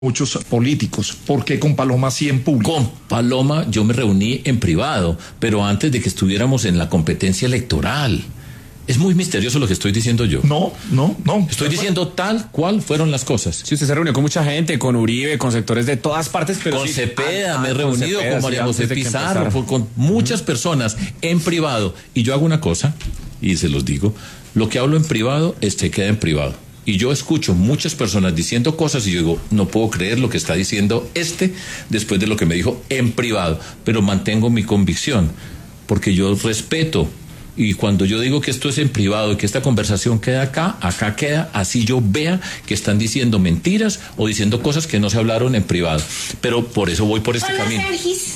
muchos políticos. ¿Por qué con Paloma sí en público? Con Paloma yo me reuní en privado, pero antes de que estuviéramos en la competencia electoral. Es muy misterioso lo que estoy diciendo yo. No. Estoy diciendo tal cual fueron las cosas. Sí, usted se reunió con mucha gente, con Uribe, con sectores de todas partes, pero con sí, Cepeda, me he reunido Cepeda, con María José antes de que Pizarro, empezara. con muchas personas en privado. Y yo hago una cosa, y se los digo, lo que hablo en privado, queda en privado. Y yo escucho muchas personas diciendo cosas y yo digo, no puedo creer lo que está diciendo después de lo que me dijo en privado, pero mantengo mi convicción, porque yo respeto. Y cuando yo digo que esto es en privado y que esta conversación queda acá queda, así yo vea que están diciendo mentiras o diciendo cosas que no se hablaron en privado. Pero por eso voy por este camino. Sergis.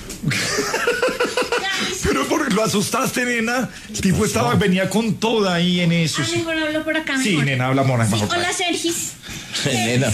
Pero lo asustaste, nena. El tipo venía con toda ahí en eso. Mejor hablo por acá. Sí, mejor. nena, habla mona. Sí, hola, Sergis. Nena,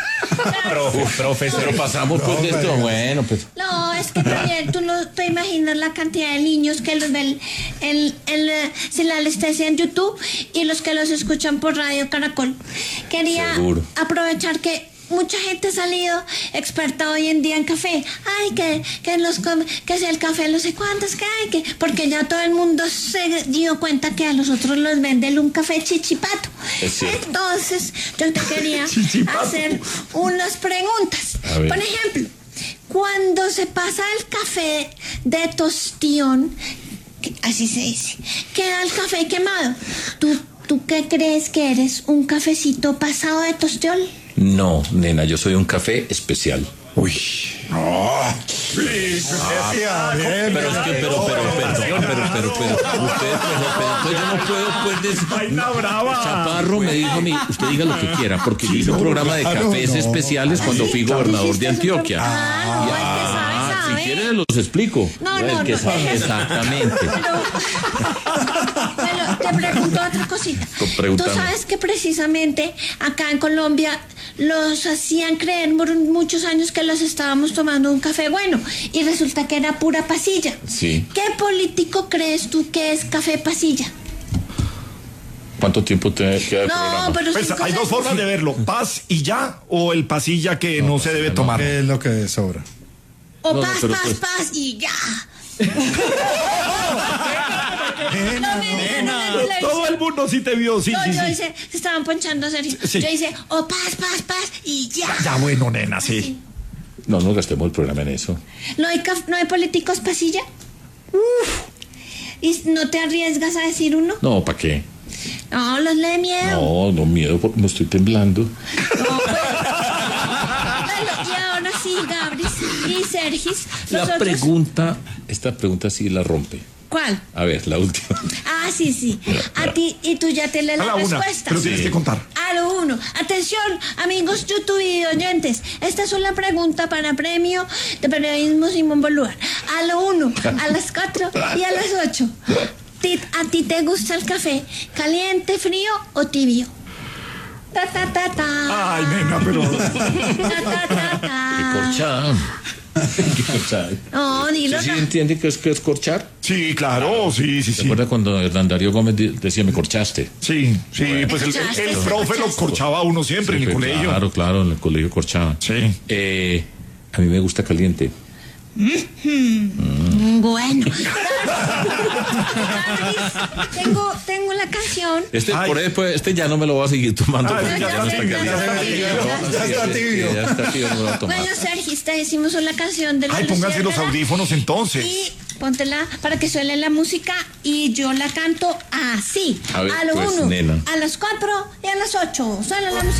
pero pasamos pues de esto. Bueno, pues. No, es que también tú no te imaginas la cantidad de niños que los ven sin la anestesia en YouTube y los que los escuchan por Radio Caracol. Quería Seguro. aprovechar que mucha gente ha salido experta hoy en día en café. Ay, que es el café no sé cuántos que hay, porque ya todo el mundo se dio cuenta que a los otros los venden un café chichipato. Es cierto. Entonces, yo te quería Chichipato. hacer unas preguntas. A ver. Por ejemplo, cuando se pasa el café de tostión, así se dice, queda el café quemado. ¿Tú qué crees que eres? ¿Un cafecito pasado de tostión? No, nena, yo soy un café especial. Uy. Pero es que, ustedes, yo no puedo, pues, Vaina brava. Chaparro me dijo a mí, usted diga lo que quiera, porque yo hice un programa de cafés especiales cuando fui gobernador de Antioquia. Ah, no, el que sabe. Si quieren los explico. No, El que sabe, déjese. exactamente. Bueno, te pregunto otra cosita. Pregúntame. Tú sabes que precisamente acá en Colombia los hacían creer por muchos años que los estábamos tomando un café bueno y resulta que era pura pasilla. Sí. ¿Qué político crees tú que es café pasilla? ¿Cuánto tiempo te queda el No, programa? pero Pues, 5 hay dos segundos. formas de verlo: paz y ya, o el pasilla que no se debe tomar. ¿Qué es lo que sobra? O No, paz, pero paz, pues- paz y ya. Todo el mundo sí te vio, sí, No, sí, yo sí. hice, se estaban ponchando a Sergio. Sí. Yo hice, o paz, paz, paz y ya. Ya, bueno, nena, sí. No nos gastemos el programa en eso. ¿No hay políticos pasilla? ¿Y no te arriesgas a decir uno? No, ¿para qué? No, los le miedo. No, miedo, porque me estoy temblando. No, pues. Bueno, y ahora sí, Gabris y Sergis. Esta pregunta sí la rompe. ¿Cuál? A ver, la última. Ah, sí. A ti, y tú ya te lees A la las una, respuestas. pero tienes que contar. A lo 1. Atención, amigos YouTube y oyentes. Esta es una pregunta para premio de periodismo Simón Bolívar. A lo 1, a las 4 y a las 8. ¿A ti te gusta el café caliente, frío o tibio? Ta, ta, ta, ta. Ay, nena, pero. Ta, ta, ta, ta. Qué corchada. Qué corchada. No, dilo. ¿Sí no. entiende qué es corchar? Sí, claro, sí. ¿Se acuerda cuando Hernán Darío Gómez decía me corchaste? Sí, pues el Corchaste, profe lo corchaste. corchaba a uno siempre en el Sí, colegio. Claro, en el colegio corchaba. Sí. A mí me gusta caliente. Bueno. Tengo la canción. Este ya no me lo voy a seguir tomando. Ay, porque ya no está está tibio, caliente. ya está tibio. Ya está tibio, no lo voy a tomar. Bueno, Sergio, te decimos una canción de la Ay, pónganse los Luciérnaga audífonos entonces. y póntela para que suene la música y yo la canto así. A ver, lo pues, 1, nena. a las 4 y a las 8. Suena la música.